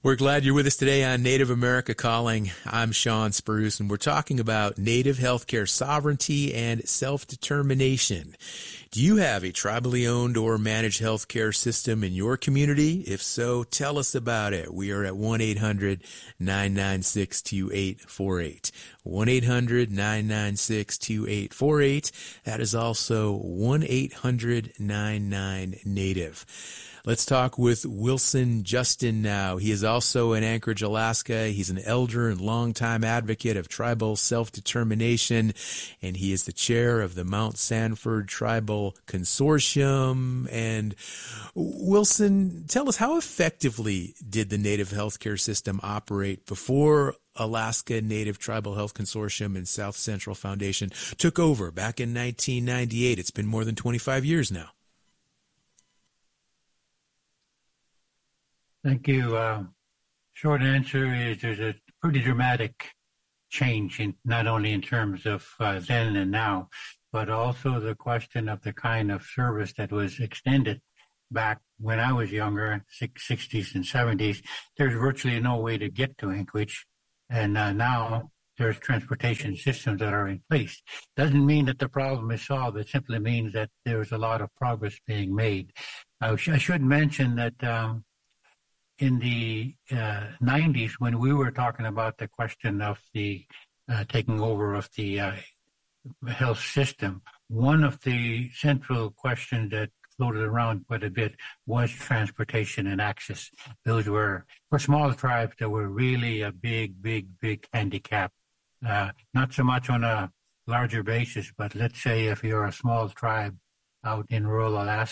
We're glad you're with us today on Native America Calling. I'm Sean Spruce, and we're talking about Native healthcare sovereignty and self-determination. Do you have a tribally owned or managed healthcare system in your community? If so, tell us about it. We are at 1-800-996-2848. 1-800-996-2848. That is also 1-800-99-NATIVE. Let's talk with Wilson Justin now. He is also in Anchorage, Alaska. He's an elder and longtime advocate of tribal self-determination, and he is the chair of the Mount Sanford Tribal Consortium. And Wilson, tell us, how effectively did the Native healthcare system operate before Alaska Native Tribal Health Consortium and South Central Foundation took over back in 1998? It's been more than 25 years now. Thank you. Short answer is there's a pretty dramatic change, in not only in terms of then and now, but also the question of the kind of service that was extended back when I was younger, 60s and 70s. There's virtually no way to get to Anchorage, and now there's transportation systems that are in place. Doesn't mean that the problem is solved. It simply means that there's a lot of progress being made. I should mention that in the 90s, when we were talking about the question of the taking over of the health system, one of the central questions that floated around quite a bit was transportation and access. Those were, for small tribes, that were really a big handicap. Not so much on a larger basis, but let's say if you're a small tribe out in rural Alaska,